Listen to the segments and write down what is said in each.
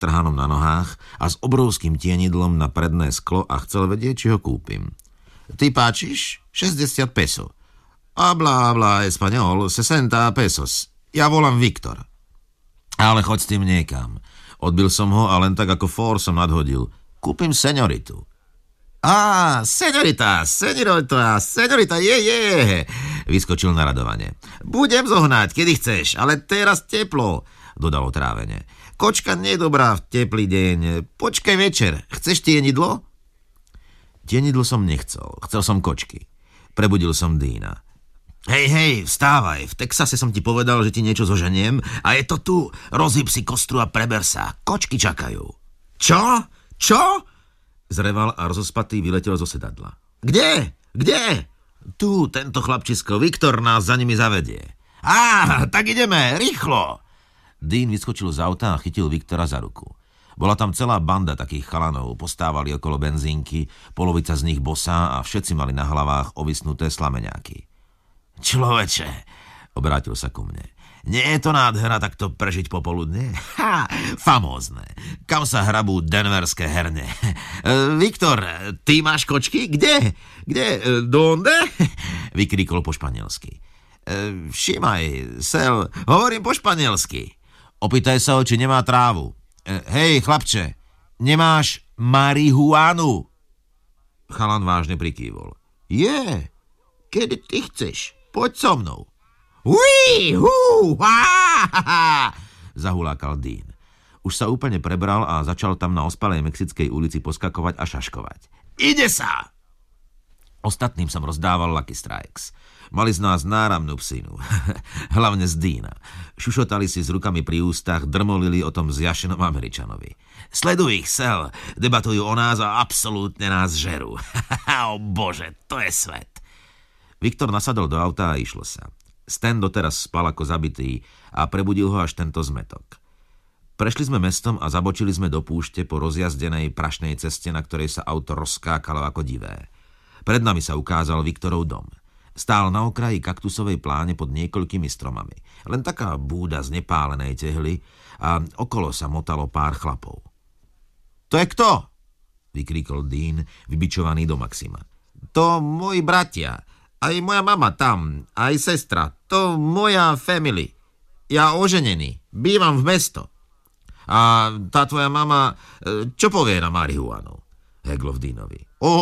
trhanom na nohách a s obrovským tienidlom na predné sklo a chcel vedieť, či ho kúpim. Ty páčiš? 60 peso. Habla español, 60 pesos. Ja volám Viktor. Ale choď s tým niekam. Odbil som ho a len tak ako fór som nadhodil. Kúpim senioritu. Seňorita, je. Vyskočil na radovanie. Budem zohnať, kedy chceš, ale teraz teplo, dodal otrávene. Kočka nie je dobrá v teplý deň. Počkaj večer. Chceš tienidlo? Tienidlo som nechcel. Chcel som kočky. Prebudil som Deana. Hej, vstávaj. V Texase som ti povedal, že ti niečo zoženiem a je to tu. Rozhyb si kostru a preber sa. Kočky čakajú. Čo? Zreval a rozospatý vyletel zo sedadla. Kde? Tu, tento chlapčisko. Viktor nás za nimi zavedie. Tak ideme, rýchlo. Dean vyskočil z auta a chytil Viktora za ruku. Bola tam celá banda takých chalanov, postávali okolo benzínky, polovica z nich bosá a všetci mali na hlavách ovisnuté slameňáky. Človeče, obrátil sa ku mne. Nie je to nádhera takto prežiť popoludne? Famózne. Kam sa hrabú denverské herne? Viktor, ty máš kočky? Kde? Donde? Vykríkol po španielsky. Všimaj, Sel, hovorím po španielsky. Opýtaj sa ho, či nemá trávu. Hej, chlapče, nemáš marihuanu? Chalan vážne prikývol. Kedy ty chceš? Poď so mnou. Zahulákal Dean. Už sa úplne prebral a začal tam na ospalej Mexickej ulici poskakovať a šaškovať. Ide sa! Ostatným som rozdával Lucky Strikes. Mali z nás náramnú psinu. Hlavne z Deana. Šušotali si s rukami pri ústach, drmolili o tom zjašenom Američanovi. Sleduj ich, Sel. Debatujú o nás a absolútne nás žerú. O Bože, to je svet. Viktor nasadol do auta a išlo sa. Stan doteraz spal ako zabitý a prebudil ho až tento zmetok. Prešli sme mestom a zabočili sme do púšte po rozjazdenej prašnej ceste, na ktorej sa auto rozskákalo ako divé. Pred nami sa ukázal Viktorov dom. Stál na okraji kaktusovej pláne pod niekoľkými stromami. Len taká búda z nepálenej tehly a okolo sa motalo pár chlapov. To je kto? Vykríkol Dean, vybičovaný do maxima. To moji bratia. Aj moja mama tam, aj sestra. To moja family. Ja oženený. Bývam v mesto. A tá tvoja mama, čo povie na marihuanu? Heglo v Deanovi.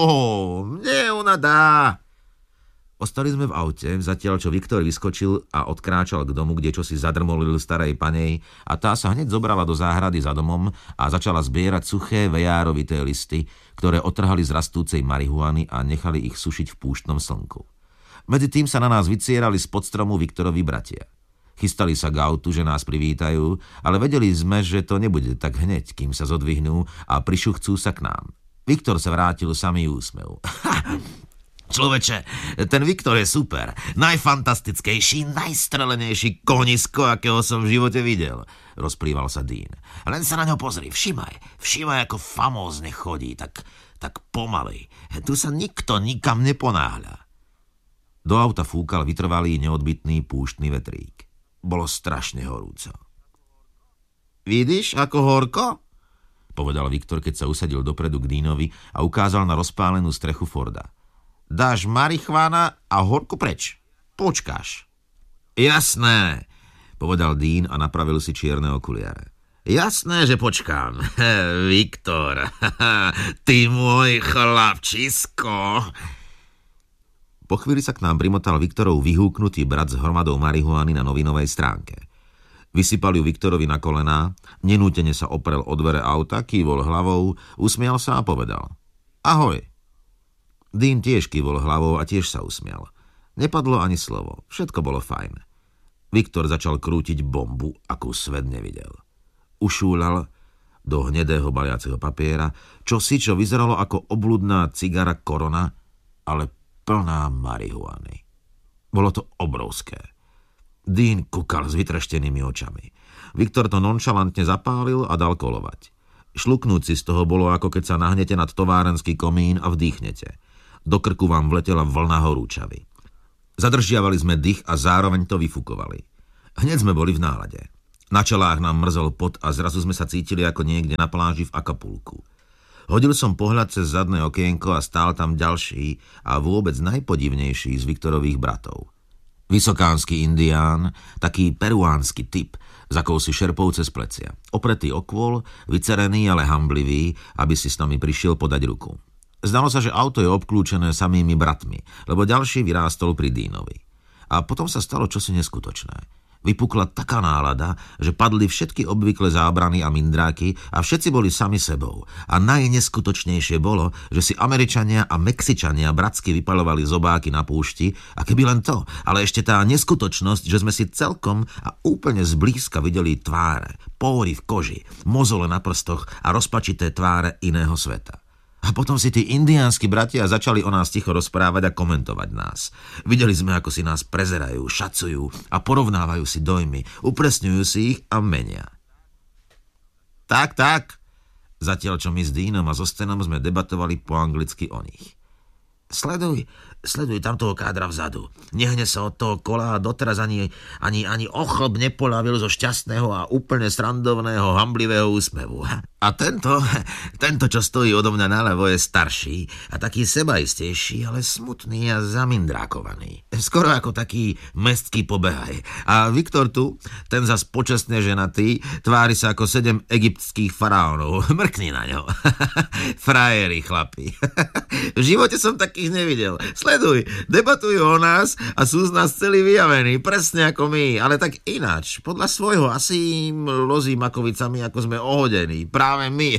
Mne ona dá. Ostali sme v aute, zatiaľ čo Viktor vyskočil a odkráčal k domu, kde čosi zadrmolil starej panej a tá sa hneď zobrala do záhrady za domom a začala zbierať suché vejárovité listy, ktoré otrhali z rastúcej marihuany a nechali ich sušiť v púštnom slnku. Medzi tým sa na nás vycierali spod stromu Viktorovi bratia. Chystali sa k autu, že nás privítajú, ale vedeli sme, že to nebude tak hneď, kým sa zodvihnú a prišuchcú sa k nám. Viktor sa vrátil samý úsmev. Človeče, ten Viktor je super. Najfantastickejší, najstrelenejší konisko, akého som v živote videl. Rozplýval sa Dean. Len sa na ňo pozri, všimaj, ako famózne chodí, tak pomaly. Tu sa nikto nikam neponáhľa. Do auta fúkal vytrvalý, neodbytný púštny vetrík. Bolo strašne horúco. Vidíš, ako horko? Povedal Viktor, keď sa usadil dopredu k Deanovi a ukázal na rozpálenú strechu Forda. Dáš marihuana a horko preč. Počkáš. Jasné, povedal Dean a napravil si čierne okuliare. Jasné, že počkám. Viktor, ty môj chlapčisko. Po chvíli sa k nám primotal Viktorov vyhúknutý brat s hromadou marihuany na novinovej stránke. Vysypal ju Viktorovi na kolená, nenútene sa oprel o dvere auta, kývol hlavou, usmial sa a povedal. Ahoj. Dean tiež kývol hlavou a tiež sa usmial. Nepadlo ani slovo, všetko bolo fajn. Viktor začal krútiť bombu, akú svet nevidel. Ušúľal do hnedého baliaceho papiera, čo vyzeralo ako obludná cigara Corona, ale plná marihuany. Bolo to obrovské. Dean kúkal s vytreštenými očami. Viktor to nonšalantne zapálil a dal kolovať. Šluknúť si z toho bolo, ako keď sa nahnete nad továrenský komín a vdýchnete. Do krku vám vletela vlna horúčavy. Zadržiavali sme dých a zároveň to vyfukovali. Hneď sme boli v nálade. Na čelách nám mrzol pot a zrazu sme sa cítili ako niekde na pláži v Acapulku. Hodil som pohľad cez zadné okienko a stál tam ďalší a vôbec najpodivnejší z Viktorových bratov. Vysokánsky indián, taký peruánsky typ, s akousi šerpou cez plecia. Opretý o kôl, vycerený, ale hamblivý, aby si s nami prišiel podať ruku. Zdalo sa, že auto je obklúčené samými bratmi, lebo ďalší vyrástol pri Deanovi. A potom sa stalo čosi neskutočné. Vypukla taká nálada, že padli všetky obvyklé zábrany a mindráky a všetci boli sami sebou. A najneskutočnejšie bolo, že si Američania a Mexičania bratsky vypaľovali zobáky na púšti a keby len to, ale ešte tá neskutočnosť, že sme si celkom a úplne zblízka videli tváre, póry v koži, mozole na prstoch a rozpačité tváre iného sveta. A potom si tí indiánsky bratia začali o nás ticho rozprávať a komentovať nás. Videli sme, ako si nás prezerajú, šacujú a porovnávajú si dojmy, upresňujú si ich a menia. Tak. Zatiaľ, čo my s Deanom a so Stenom sme debatovali po anglicky o nich. Sleduj tamtoho kádra vzadu. Nehne sa od toho kola a doteraz ani ochlb nepoľavil zo šťastného a úplne srandovného, hamblivého úsmevu. A tento, čo stojí odo mňa naľavo, je starší a taký sebaistejší, ale smutný a zamindrákovaný. Skoro ako taký mestský pobehaj. A Viktor tu, ten zas počestne ženatý, tvári sa ako 7 egyptských faraónov. Mrkni na ňo. Frajeri, chlapi. V živote som takých nevidel. Sleduj, debatujú o nás a sú z nás celí vyjavení, presne ako my, ale tak ináč. Podľa svojho asi im lozí makovicami, ako sme ohodení. Práve my.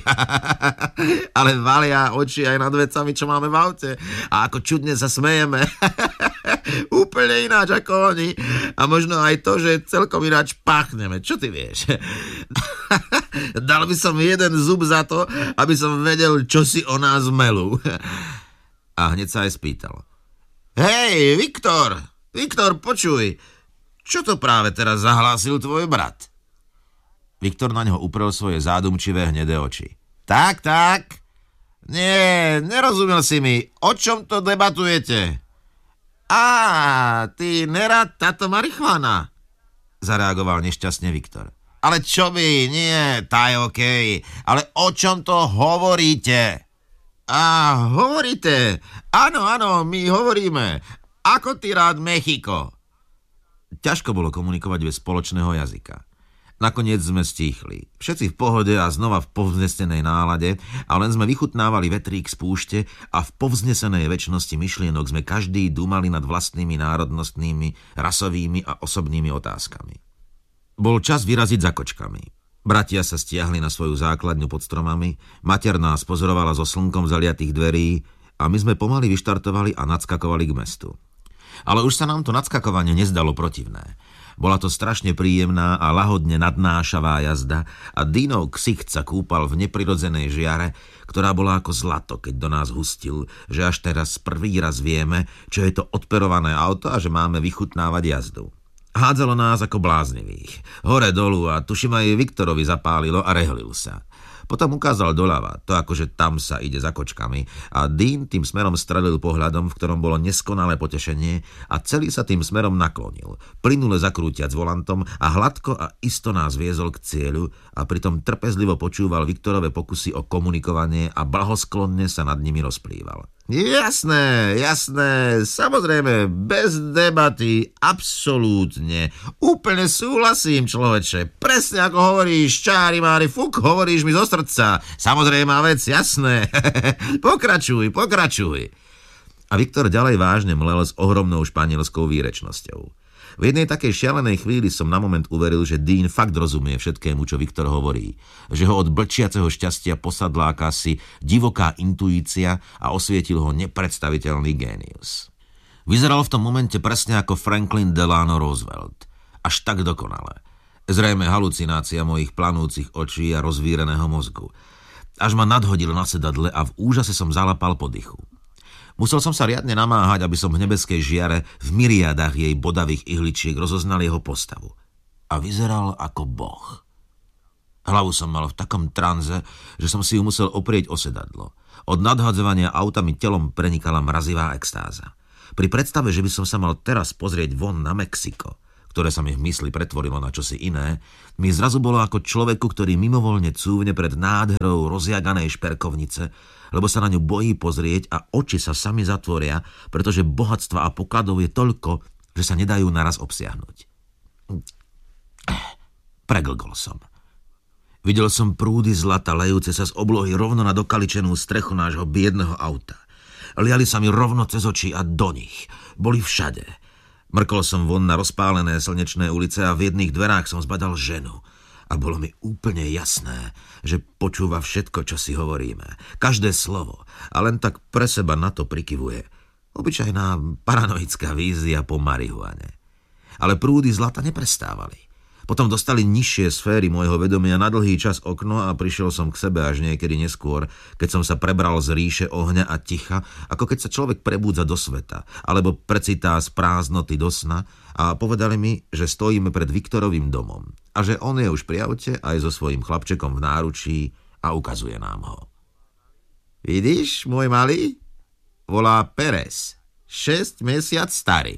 Ale valia oči aj nad vecami, čo máme v aute. A ako čudne sa smejeme. Úplne ináč ako oni. A možno aj to, že celkom ináč páchneme. Čo ty vieš? Dal by som jeden zub za to, aby som vedel, čo si o nás melú. A hneď sa aj spýtal. Hej, Viktor, počuj, čo to práve teraz zahlásil tvoj brat? Viktor na ňo uprel svoje zádumčivé hnedé oči. Tak. Nie, nerozumel si mi. O čom to debatujete? Ty nerad táto marihuana? Zareagoval nešťastne Viktor. Ale čo by, nie, tá je okej. Ale o čom to hovoríte? Hovoríte? Áno, my hovoríme. Ako ty rád Mexiko? Ťažko bolo komunikovať bez spoločného jazyka. Nakoniec sme stíchli. Všetci v pohode a znova v povznesenej nálade a len sme vychutnávali vetrík z púšte a v povznesenej večnosti myšlienok sme každý dúmali nad vlastnými národnostnými, rasovými a osobnými otázkami. Bol čas vyraziť za kočkami. Bratia sa stiahli na svoju základňu pod stromami, mater nás pozorovala zo slnkom zaliatých dverí a my sme pomaly vyštartovali a nadskakovali k mestu. Ale už sa nám to nadskakovanie nezdalo protivné. Bola to strašne príjemná a lahodne nadnášavá jazda a Deanov ksicht sa kúpal v neprirodzenej žiare, ktorá bola ako zlato, keď do nás hustil, že až teraz prvý raz vieme, čo je to odperované auto a že máme vychutnávať jazdu. Hádzalo nás ako bláznivých. Hore dolu a tuším aj Viktorovi zapálilo a rehlil sa. Potom ukázal doľava, to akože tam sa ide za kočkami a Dean tým smerom strelil pohľadom, v ktorom bolo neskonalé potešenie a celý sa tým smerom naklonil, plynule zakrútiac volantom a hladko a isto nás viezol k cieľu a pritom trpezlivo počúval Viktorove pokusy o komunikovanie a blahosklonne sa nad nimi rozplýval. Jasné, samozrejme, bez debaty, absolútne. Úplne súhlasím, človeče. Presne ako hovoríš, čári mári, fuk, hovoríš mi zo srdca. Samozrejmá vec, jasné. Pokračuj. A Viktor ďalej vážne mlel s ohromnou španielskou výrečnosťou. V jednej takej šialenej chvíli som na moment uveril, že Dean fakt rozumie všetkému, čo Viktor hovorí. Že ho od blčiaceho šťastia posadla akási divoká intuícia a osvietil ho nepredstaviteľný génius. Vyzeral v tom momente presne ako Franklin Delano Roosevelt. Až tak dokonale. Zrejme halucinácia mojich planúcich očí a rozvíreného mozgu. Až ma nadhodil na sedadle a v úžase som zalapal po dychu. Musel som sa riadne namáhať, aby som v nebeskej žiare v myriádach jej bodavých ihličiek rozoznal jeho postavu. A vyzeral ako boh. Hlavu som mal v takom tranze, že som si ju musel oprieť o sedadlo. Od nadhadzovania auta mi telom prenikala mrazivá extáza. Pri predstave, že by som sa mal teraz pozrieť von na Mexiko, ktoré sa mi v mysli pretvorilo na čosi iné, mi zrazu bolo ako človeku, ktorý mimovoľne cúvne pred nádherou rozjaganej šperkovnice, lebo sa na ňu bojí pozrieť a oči sa sami zatvoria, pretože bohatstva a pokladov je toľko, že sa nedajú naraz obsiahnuť. Preglgol som. Videl som prúdy zlata lejúce sa z oblohy rovno na dokaličenú strechu nášho biedného auta. Liali sa mi rovno cez oči a do nich. Boli všade. Mrkol som von na rozpálené slnečné ulice a v jedných dverách som zbadal ženu. A bolo mi úplne jasné, že počúva všetko, čo si hovoríme. Každé slovo. A len tak pre seba na to prikyvuje. Obyčajná paranoická vízia po marihuane. Ale prúdy zlata neprestávali. Potom dostali nižšie sféry môjho vedomia na dlhý čas okno a prišiel som k sebe až niekedy neskôr, keď som sa prebral z ríše ohňa a ticha, ako keď sa človek prebúdza do sveta, alebo precitá z prázdnoty do sna a povedali mi, že stojíme pred Viktorovým domom a že on je už pri aute aj so svojím chlapčekom v náručí a ukazuje nám ho. Vidíš, môj malý? Volá Perez, 6 mesiac starý.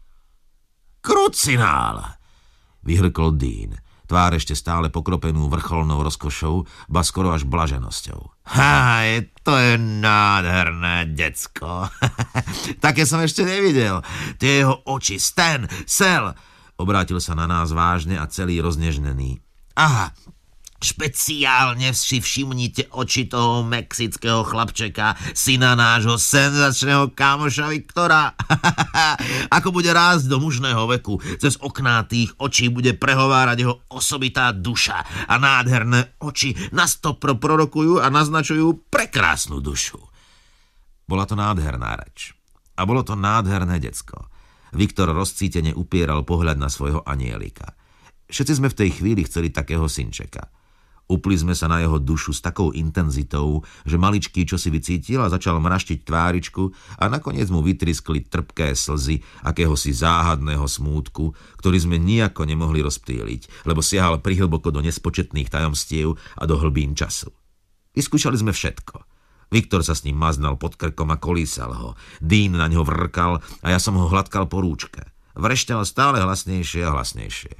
Krucinál! Vyhrkol Dean, tvár ešte stále pokropenú vrcholnou rozkošou, ba skoro až blaženosťou. To je nádherné decko. Také som ešte nevidel. Tie jeho oči, Stan, Sel. Obrátil sa na nás vážne a celý roznežnený. Aha, špeciálne si všimnite oči toho mexického chlapčeka, syna nášho senzačného kamoša Viktora. Ako bude rásť do mužného veku, cez okná tých očí bude prehovárať jeho osobitá duša a nádherné oči nás to prorokujú a naznačujú prekrásnu dušu. Bola to nádherná reč. A bolo to nádherné decko. Viktor rozcítene upieral pohľad na svojho anielika. Všetci sme v tej chvíli chceli takého synčeka. Upli sme sa na jeho dušu s takou intenzitou, že maličký čosi vycítil a začal mraštiť tváričku a nakoniec mu vytriskli trpké slzy akéhosi záhadného smútku, ktorý sme nijako nemohli rozptýliť, lebo siahal prihlboko do nespočetných tajomstiev a do hlbín času. Vyskúšali sme všetko. Viktor sa s ním maznal pod krkom a kolísal ho. Dean na neho vrkal a ja som ho hladkal po rúčke. Vrešťal stále hlasnejšie a hlasnejšie.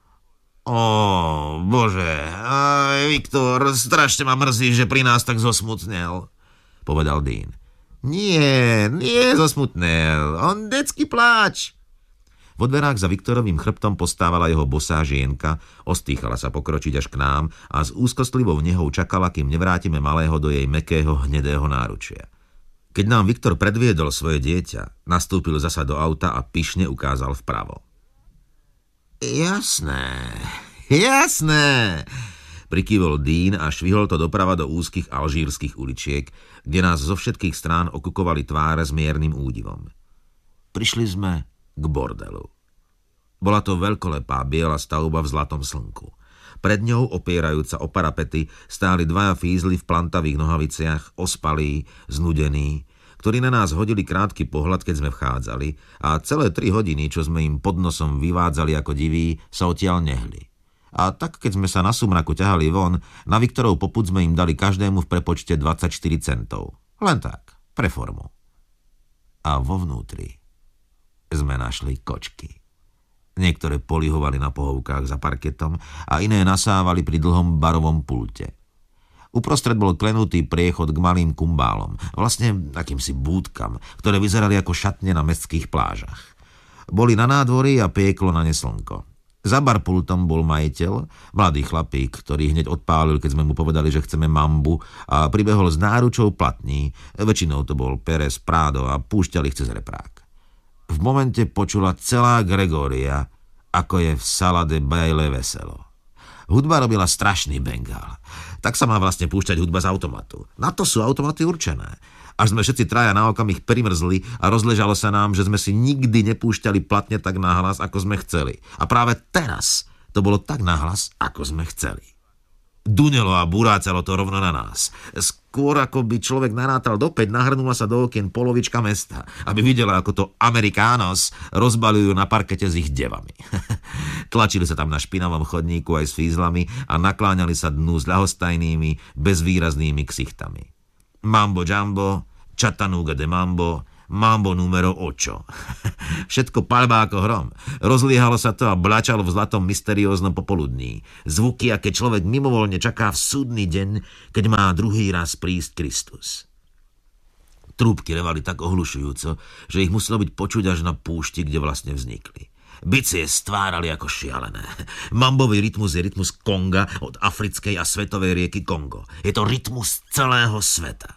Bože, Viktor, strašne ma mrzí, že pri nás tak zosmutnel, povedal Dean. Nie zosmutnel, on decky pláč. Vo dverách za Viktorovým chrbtom postávala jeho bosá žienka, ostýchala sa pokročiť až k nám a s úzkostlivou nehou čakala, kým nevrátime malého do jej mäkkého hnedého náručia. Keď nám Viktor predviedol svoje dieťa, nastúpil zasa do auta a pyšne ukázal vpravo. Jasné, prikývol Dean a švihol to doprava do úzkých alžírskych uličiek, kde nás zo všetkých strán okukovali tváre s miernym údivom. Prišli sme k bordelu. Bola to veľkolepá biela stavba v zlatom slnku. Pred ňou, opierajúca o parapety, stáli dvaja fízli v plantavých nohaviciach, ospalí, znudení, ktorí na nás hodili krátky pohľad, keď sme vchádzali a celé 3 hodiny, čo sme im pod nosom vyvádzali ako diví, sa odtiaľ nehli. A tak, keď sme sa na sumraku ťahali von, na Viktorov popud sme im dali každému v prepočte 24 centov. Len tak, pre formu. A vo vnútri sme našli kočky. Niektoré polihovali na pohovkách za parketom a iné nasávali pri dlhom barovom pulte. Uprostred bol klenutý priechod k malým kumbálom, vlastne akýmsi búdkam, ktoré vyzerali ako šatne na mestských plážach. Boli na nádvorí a pieklo na ne slnko. Za barpultom bol majiteľ, mladý chlapík, ktorý hneď odpálil, keď sme mu povedali, že chceme mambu a pribehol s náručou platní, väčšinou to bol Perez Prado a púšťali ich cez reprák. V momente počula celá Gregória, ako je v Salade Baile veselo. Hudba robila strašný bengál. Tak sa má vlastne púšťať hudba z automatu. Na to sú automaty určené. Až sme všetci traja na okamih primrzli a rozležalo sa nám, že sme si nikdy nepúšťali platne tak nahlas, ako sme chceli. A práve teraz to bolo tak nahlas, ako sme chceli. Dunelo a burácalo to rovno na nás. Skôr ako by človek narátal do 5, nahrnula sa do okien polovička mesta, aby videla, ako to Amerikános rozbaľujú na parkete s ich devami. Tlačili sa tam na špinavom chodníku aj s fízlami a nakláňali sa dnu s ľahostajnými, bezvýraznými ksichtami. Mambo Jumbo, Chattanooga de Mambo, Mambo numero 8. Všetko palbá ako hrom. Rozliehalo sa to a bláčalo v zlatom mysterióznom popoludní. Zvuky, aké človek mimovoľne čaká v súdny deň, keď má druhý raz prísť Kristus. Trúbky revali tak ohlušujúco, že ich muselo byť počuť až na púšti, kde vlastne vznikli. Bicie stvárali ako šialené. Mambový rytmus je rytmus Konga od africkej a svetovej rieky Kongo. Je to rytmus celého sveta.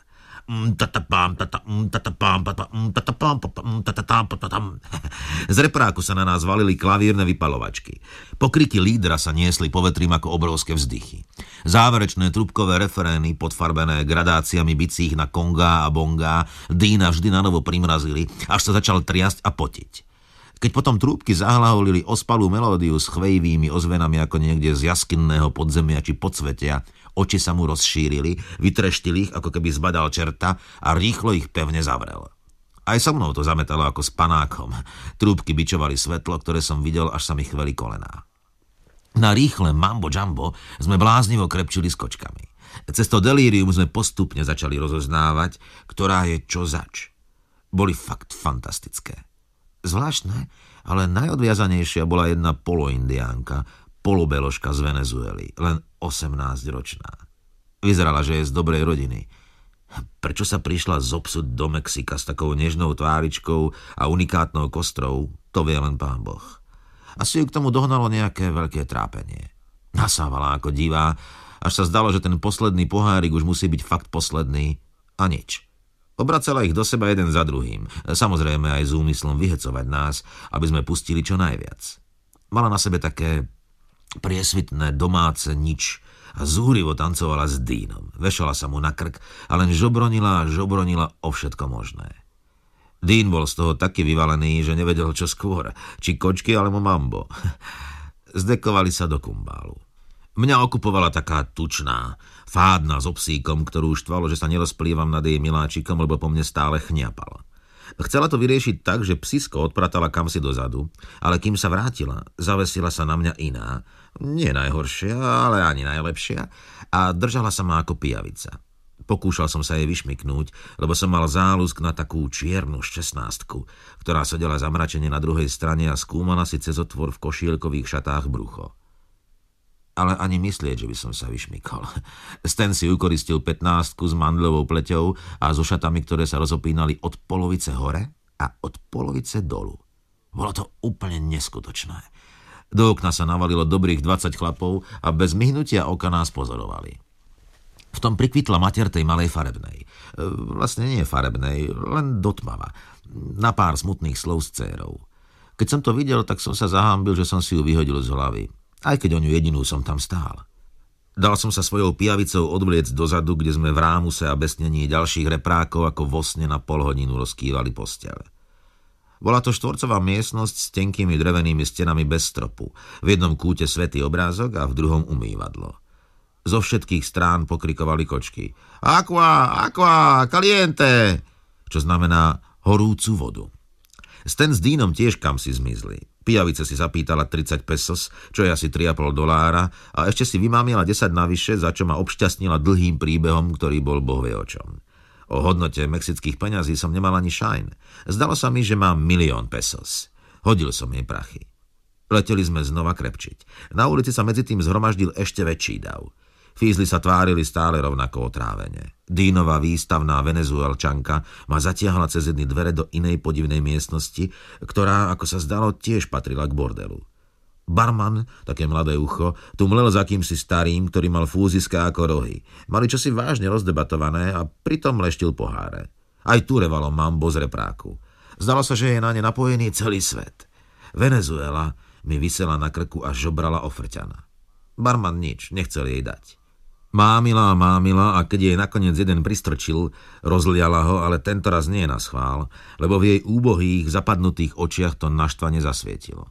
Z repráku sa na nás valili klavírne vypalovačky. Pokriky lídra sa niesli povetrím ako obrovské vzdychy. Záverečné trúbkové referény, podfarbené gradáciami bicích na Konga a Bonga, Dína vždy nanovo primrazili, až sa začal triasť a potiť. Keď potom trúbky zahlaholili ospalú melódiu s chvejivými ozvenami ako niekde z jaskinného podzemia či podsvetia, oči sa mu rozšírili, vytreštili ich, ako keby zbadal čerta a rýchlo ich pevne zavrel. Aj so mnou to zametalo ako s panákom. Trúbky bičovali svetlo, ktoré som videl, až sa mi chveli kolená. Na rýchle mambo jumbo sme bláznivo krepčili s kočkami. Cez to delírium sme postupne začali rozoznávať, ktorá je čo zač. Boli fakt fantastické. Zvláštne, ale najodviazanejšia bola jedna poloindiánka, polobeložka z Venezuely, len 18-ročná. Vyzerala, že je z dobrej rodiny. Prečo sa prišla zobsuť do Mexika s takou nežnou tváričkou a unikátnou kostrou, to vie len Pán Boh. Asi ju k tomu dohnalo nejaké veľké trápenie. Nasávala ako divá, až sa zdalo, že ten posledný pohárik už musí byť fakt posledný a nič. Obracala ich do seba jeden za druhým, samozrejme aj s úmyslom vyhecovať nás, aby sme pustili čo najviac. Mala na sebe také priesvitné domáce nič a zúrivo tancovala s Dínom. Vešala sa mu na krk a len žobronila a žobronila o všetko možné. Dín bol z toho taký vyvalený, že nevedel čo skôr, či kočky alebo mambo. Zdekovali sa do kumbálu. Mňa okupovala taká tučná, fádna s obsíkom, ktorú štvalo, že sa nerozplývam nad jej miláčikom, lebo po mne stále chňapala. Chcela to vyriešiť tak, že psisko odpratala kamsi dozadu, ale kým sa vrátila, zavesila sa na mňa iná, nie najhoršia, ale ani najlepšia, a držala sa ma ako pijavica. Pokúšal som sa jej vyšmyknúť, lebo som mal záľusk na takú čiernu 16-ku, ktorá sedela zamračene na druhej strane a skúmala si cez otvor v košielkových šatách brucho. Ale ani myslieť, že by som sa vyšmykol. Stan si ukoristil 15-ku s mandľovou pleťou a so šatami, ktoré sa rozopínali od polovice hore a od polovice dolu. Bolo to úplne neskutočné. Do okna sa navalilo dobrých 20 chlapov a bez myhnutia oka nás pozorovali. V tom prikvitla matier tej malej farebnej. Vlastne nie farebnej, len dotmava. Na pár smutných slov s dcérou. Keď som to videl, tak som sa zahámbil, že som si ju vyhodil z hlavy. Aj keď o ňu jedinú som tam stál. Dal som sa svojou pijavicou odvliecť dozadu, kde sme v rámuse a besnení ďalších reprákov ako vo sne na polhodinu rozkývali posteľ. Bola to štvorcová miestnosť s tenkými drevenými stenami bez stropu. V jednom kúte svätý obrázok a v druhom umývadlo. Zo všetkých strán pokrikovali kočky. Aqua, aqua, caliente! Čo znamená horúcu vodu. Stan s Dínom tiež kamsi zmizli. Pijavica si zapýtala 30 pesos, čo je asi $3,5 a ešte si vymámila 10 navyše, za čo ma obšťastnila dlhým príbehom, ktorý bol bohvie o čom. O hodnote mexických peňazí som nemal ani šajn. Zdalo sa mi, že mám 1 000 000 pesos. Hodil som jej prachy. Leteli sme znova krepčiť. Na ulici sa medzi tým zhromaždil ešte väčší dav. Fízli sa tvárili stále rovnako otrávene. Dínova výstavná Venezuelčanka ma zatiahla cez jedny dvere do inej podivnej miestnosti, ktorá, ako sa zdalo, tiež patrila k bordelu. Barman, také mladé ucho, tu mlel za kýmsi starým, ktorý mal fúziská ako rohy. Mali čosi vážne rozdebatované a pritom leštil poháre. Aj tu revalo mambo z repráku. Zdalo sa, že je na ne napojený celý svet. Venezuela mi visela na krku a žobrala ofrťana. Barman nič, nechcel jej dať. Mámila a keď jej nakoniec jeden pristrčil, rozliala ho, ale tentoraz nie na schvál, lebo v jej úbohých, zapadnutých očiach to naštvane zasvietilo.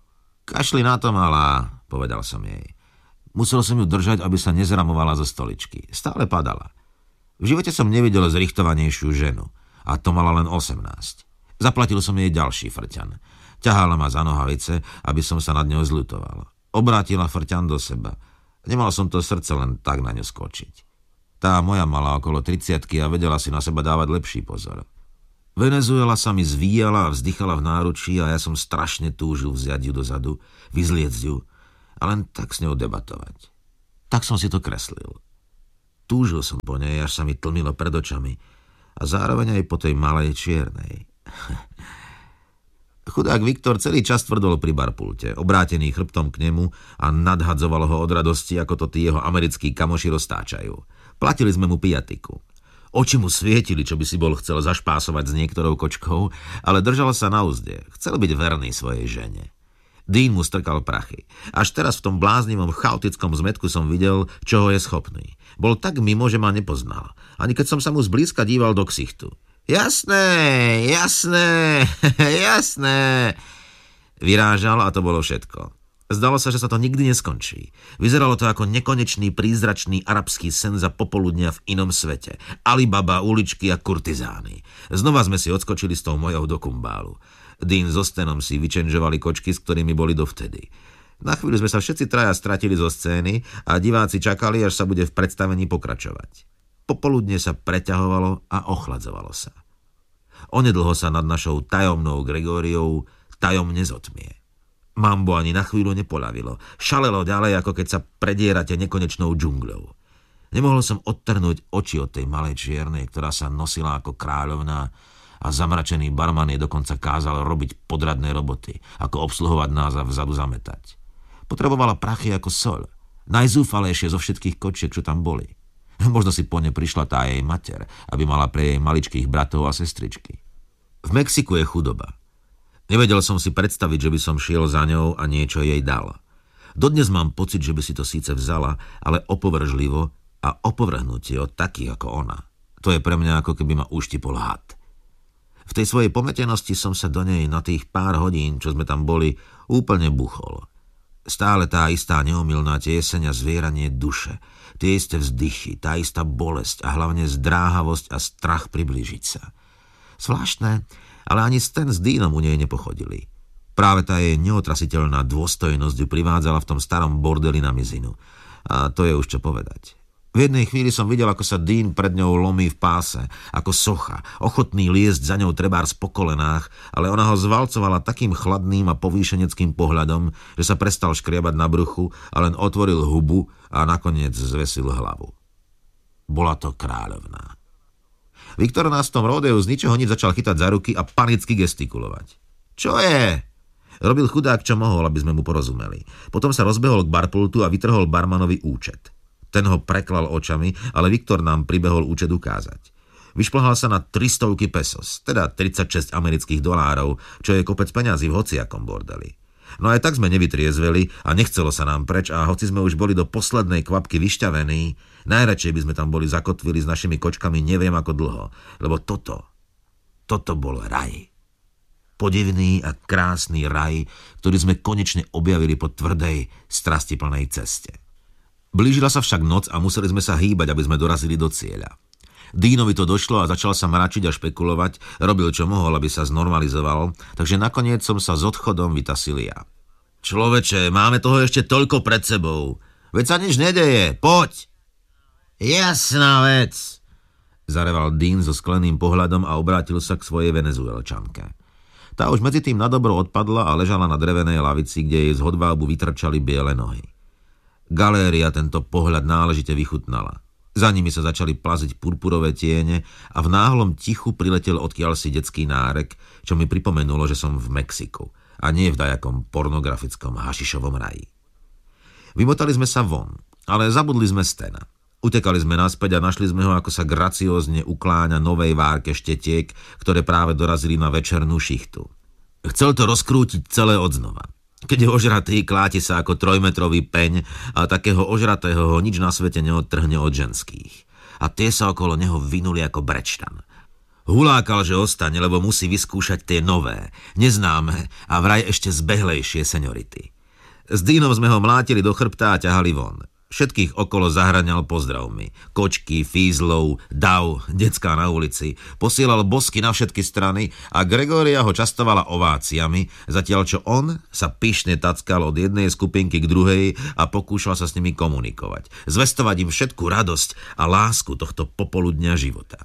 Kašli na to, malá, povedal som jej. Musel som ju držať, aby sa nezramovala zo stoličky. Stále padala. V živote som nevidel zrichtovanejšiu ženu, a to mala len 18. Zaplatil som jej ďalší frťan. Ťahala ma za nohavice, aby som sa nad ňou zľutoval. Obrátila frťan do seba. Nemal som to srdce len tak na ňu skočiť. Tá moja mala okolo 30-ky a vedela si na seba dávať lepší pozor. Venezuela sa mi zvíjala a vzdychala v náručí a ja som strašne túžil vziať ju dozadu, vyzliecť ju a len tak s ňou debatovať. Tak som si to kreslil. Túžil som po nej, až sa mi tlmilo pred očami a zároveň aj po tej malej čiernej. Chudák Viktor celý čas tvrdol pri barpulte, obrátený chrbtom k nemu a nadhadzoval ho od radosti, ako to tí jeho americkí kamoši roztáčajú. Platili sme mu pijatiku. Oči mu svietili, čo by si bol chcel zašpásovať s niektorou kočkou, ale držal sa na uzde. Chcel byť verný svojej žene. Dean mu strkal prachy. Až teraz v tom bláznivom chaotickom zmetku som videl, čoho je schopný. Bol tak mimo, že ma nepoznal. Ani keď som sa mu zblízka díval do ksichtu. Jasné, vyrážal a to bolo všetko. Zdalo sa, že sa to nikdy neskončí. Vyzeralo to ako nekonečný prízračný arabský sen za popoludnia v inom svete. Alibaba, uličky a kurtizány. Znova sme si odskočili s tou mojou do kumbálu. Dean so Stenom si vyčenžovali kočky, s ktorými boli dovtedy. Na chvíľu sme sa všetci traja stratili zo scény a diváci čakali, až sa bude v predstavení pokračovať. Popoludne sa preťahovalo a ochladzovalo sa. Onedlho sa nad našou tajomnou Gregóriou tajomne zotmie. Mambo ani na chvíľu nepoľavilo. Šalelo ďalej, ako keď sa predierate nekonečnou džungľou. Nemohol som odtrhnúť oči od tej malej čiernej, ktorá sa nosila ako kráľovná a zamračený barman jej dokonca kázal robiť podradné roboty, ako obsluhovať nás a vzadu zametať. Potrebovala prachy ako soľ. Najzúfalejšie zo všetkých kočiek, čo tam boli. Možno si po ne prišla tá jej mater, aby mala pre jej maličkých bratov a sestričky. V Mexiku je chudoba. Nevedel som si predstaviť, že by som šiel za ňou a niečo jej dal. Dodnes mám pocit, že by si to síce vzala, ale opovržlivo a opovrhnutie od takých ako ona. To je pre mňa ako keby ma uštipol had. V tej svojej pometenosti som sa do nej na tých pár hodín, čo sme tam boli, úplne buchol. Stále tá istá neomylná tieseň a zvieranie duše, tie isté vzdychy, tá istá bolesť a hlavne zdráhavosť a strach priblížiť sa. Zvláštne, ale ani Stan s Deanom u nej nepochodili. Práve tá jej neotrasiteľná dôstojnosť ju privádzala v tom starom bordeli na mizinu. A to je už čo povedať. V jednej chvíli som videl, ako sa Dean pred ňou lomí v páse, ako socha, ochotný liesť za ňou trebárs po kolenách, ale ona ho zvalcovala takým chladným a povýšeneckým pohľadom, že sa prestal škriabať na bruchu a len otvoril hubu a nakoniec zvesil hlavu. Bola to kráľovná. Viktor nás v tom ródeu z ničoho nič začal chytať za ruky a panicky gestikulovať. Čo je? Robil chudák, čo mohol, aby sme mu porozumeli. Potom sa rozbehol k barpultu a vytrhol barmanovi účet. Ten ho preklal očami, ale Viktor nám pribehol účet ukázať. Vyšplhal sa na 300 pesos, teda 36 amerických dolárov, čo je kopec peňazí v hociakom bordeli. No aj tak sme nevytriezveli a nechcelo sa nám preč a hoci sme už boli do poslednej kvapky vyšťavení, najradšej by sme tam boli zakotvili s našimi kočkami neviem ako dlho, lebo toto bol raj. Podivný a krásny raj, ktorý sme konečne objavili po tvrdej, strastiplnej ceste. Blížila sa však noc a museli sme sa hýbať, aby sme dorazili do cieľa. Deanovi to došlo a začal sa mračiť a špekulovať, robil čo mohol, aby sa znormalizoval, takže nakoniec som sa s odchodom vytasil ja. Človeče, máme toho ešte toľko pred sebou. Veď sa nič nedeje, poď! Jasná vec, zareval Dean so skleným pohľadom a obrátil sa k svojej Venezuelčanke. Tá už medzi tým nadobro odpadla a ležala na drevenej lavici, kde jej z hodvábu vytrčali biele nohy. Galéria tento pohľad náležite vychutnala. Za nimi sa začali plaziť purpurové tiene a v náhlom tichu priletel odkiaľsi detský nárek, čo mi pripomenulo, že som v Mexiku a nie v dajakom pornografickom hašišovom raji. Vymotali sme sa von, ale zabudli sme Stana. Utekali sme naspäť a našli sme ho, ako sa graciózne ukláňa novej várke štetiek, ktoré práve dorazili na večernú šichtu. Chcel to rozkrútiť celé odznova. Keď je ožratý, kláti sa ako 3-metrový peň a takého ožratého ho nič na svete neodtrhne od ženských. A tie sa okolo neho vinuli ako brečtan. Hulákal, že ostane, lebo musí vyskúšať tie nové, neznáme a vraj ešte zbehlejšie seniority. S Deanom sme ho mlátili do chrbta a ťahali von. Všetkých okolo zahraňal pozdravmi. Kočky, fízlov, dav, decká na ulici. Posielal bosky na všetky strany a Gregória ho častovala ováciami, zatiaľ čo on sa pyšne tackal od jednej skupinky k druhej a pokúšal sa s nimi komunikovať. Zvestovať im všetku radosť a lásku tohto popoludňa života.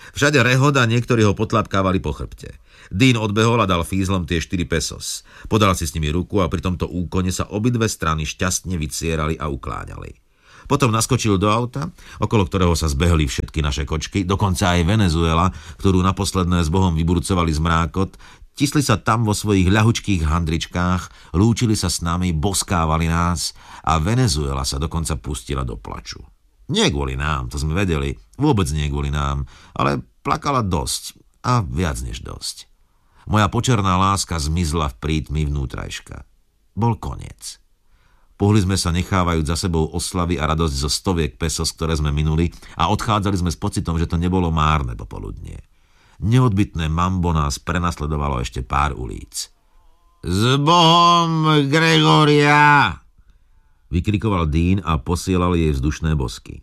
Všade rehod a niektorí ho potlapkávali po chrbte. Dean odbehol a dal fízlom tie 4 pesos. Podal si s nimi ruku a pri tomto úkone sa obidve strany šťastne vycierali a ukláňali. Potom naskočil do auta, okolo ktorého sa zbehli všetky naše kočky, dokonca aj Venezuela, ktorú naposledné s Bohom vyburcovali zmrákot, tisli sa tam vo svojich ľahučkých handričkách, lúčili sa s nami, boskávali nás a Venezuela sa dokonca pustila do plaču. Nie kvôli nám, to sme vedeli, vôbec nie kvôli nám, ale plakala dosť a viac než dosť. Moja počerná láska zmizla v prítmi vnútrajška. Bol koniec. Pohli sme sa nechávajúc za sebou oslavy a radosť zo 100 pesos, ktoré sme minuli a odchádzali sme s pocitom, že to nebolo márne popoludnie. Neodbytné mambo nás prenasledovalo ešte pár ulic. S Bohom, Gregoria! Vykrikoval Dean a posielal jej vzdušné bosky.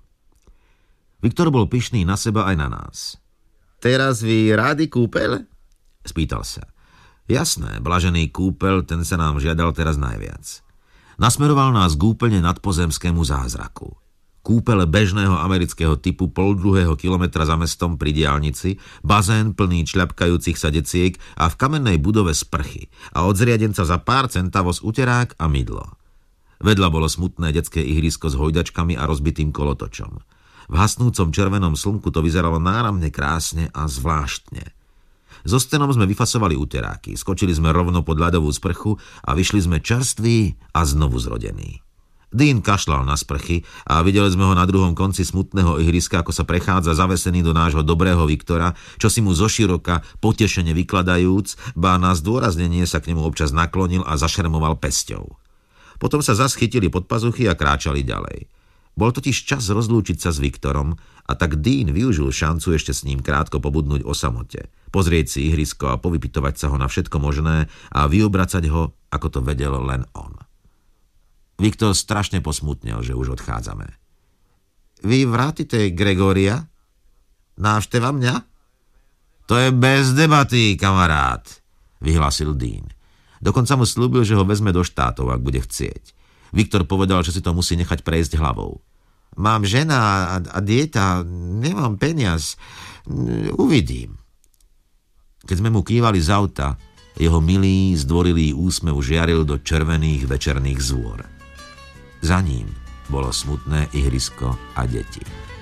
Viktor bol pyšný na seba aj na nás. Teraz vy rádi kúpeľ? Spýtal sa. Jasné, blažený kúpeľ, ten sa nám žiadal teraz najviac. Nasmeroval nás k úplne nadpozemskému zázraku. Kúpeľ bežného amerického typu 0,5 kilometra za mestom pri diaľnici, bazén plný čľapkajúcich sa deciek a v kamennej budove sprchy a od zriadenca za pár centavos uterák a mydlo. Vedľa bolo smutné detské ihrisko s hojdačkami a rozbitým kolotočom. V hasnúcom červenom slnku to vyzeralo náramne krásne a zvláštne. So Stenom sme vyfasovali uteráky, skočili sme rovno pod ľadovú sprchu a vyšli sme čerství a znovu zrodení. Dean kašľal na sprchy a videli sme ho na druhom konci smutného ihriska, ako sa prechádza zavesený do nášho dobrého Viktora, čo si mu zoširoka potešene vykladajúc, ba na zdôraznenie sa k nemu občas naklonil a zašermoval pesťou. Potom sa zas chytili pod pazuchy a kráčali ďalej. Bol totiž čas rozlúčiť sa s Viktorom a tak Dean využil šancu ešte s ním krátko pobudnúť o samote, pozrieť si ihrisko a povypitovať sa ho na všetko možné a vyobracať ho, ako to vedel len on. Viktor strašne posmutnel, že už odchádzame. Vy vrátite Gregoria? Návšteva mňa? To je bez debaty, kamarát, vyhlásil Dean. Dokonca mu slúbil, že ho vezme do štátov, ak bude chcieť. Viktor povedal, že si to musí nechať prejsť hlavou. Mám žena a dieta, nemám peniaz. Uvidím. Keď sme mu kývali z auta, jeho milý, zdvorilý úsmev žiaril do červených večerných zôr. Za ním bolo smutné ihrisko a deti.